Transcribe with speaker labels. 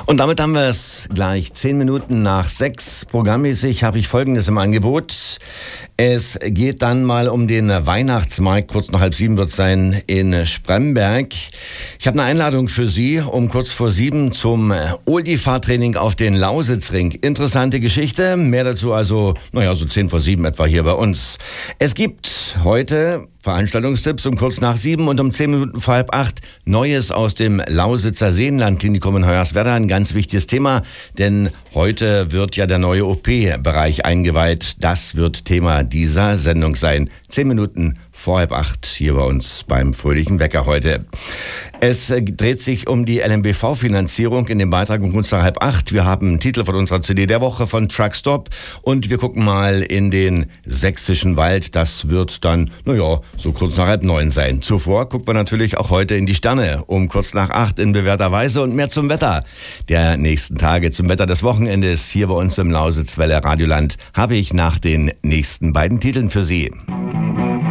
Speaker 1: Und damit haben wir es gleich 10 Minuten nach 6. Programmmäßig habe ich Folgendes im Angebot. Es geht dann mal um den Weihnachtsmarkt. Kurz nach 6:30 wird es sein in Spremberg. Ich habe eine Einladung für Sie um kurz vor 7 zum Oldie-Fahrtraining auf den Lausitzring. Interessante Geschichte. Mehr dazu also, so 10 vor 7 etwa hier bei uns. Es gibt heute Veranstaltungstipps um kurz nach 7 und um 10 Minuten vor 7:30 Neues aus dem Lausitzer Seenlandklinikum in Hoyerswerda. Ein ganz wichtiges Thema, denn heute wird ja der neue OP-Bereich eingeweiht. Das wird Thema dieser Sendung sein. 10 Minuten vor 7:30 hier bei uns beim Fröhlichen Wecker heute. Es dreht sich um die LMBV-Finanzierung in dem Beitrag um kurz nach 7:30. Wir haben einen Titel von unserer CD der Woche von Truckstop und wir gucken mal in den sächsischen Wald. Das wird dann, so kurz nach 8:30 sein. Zuvor gucken wir natürlich auch heute in die Sterne um kurz nach 8 in bewährter Weise und mehr zum Wetter der nächsten Tage, zum Wetter des Wochenendes hier bei uns im Lausitzwelle Radioland habe ich nach den nächsten beiden Titeln für Sie.